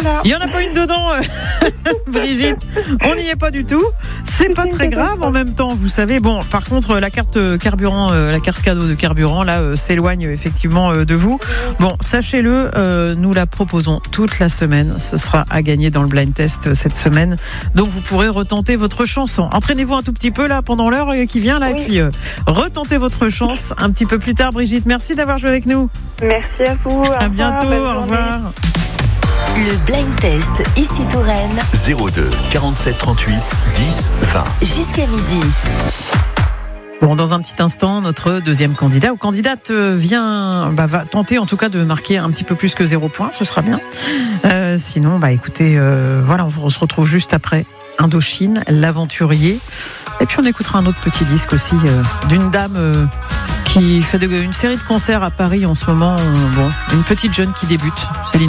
Voilà. Il n'y en a pas une dedans, Brigitte. On n'y est pas du tout. C'est pas très grave en même temps, vous savez. Bon, par contre, la carte carburant, la carte cadeau de carburant, là, s'éloigne effectivement de vous. Bon, sachez-le, nous la proposons toute la semaine. Ce sera à gagner dans le blind test cette semaine. Donc, vous pourrez retenter votre chance. Entraînez-vous un tout petit peu là pendant l'heure qui vient là, Oui. et puis retentez votre chance un petit peu plus tard, Brigitte. Merci d'avoir joué avec nous. Merci à vous. À bientôt. Au revoir. Le blind test ici Touraine 02 47 38 10 20. jusqu'à midi. Bon, dans un petit instant, notre deuxième candidat ou candidate va tenter en tout cas de marquer un petit peu plus que 0 point, ce sera bien. Sinon, écoutez, voilà, on se retrouve juste après Indochine, l'aventurier. Et puis on écoutera un autre petit disque aussi d'une dame qui fait une série de concerts à Paris en ce moment. Une petite jeune qui débute.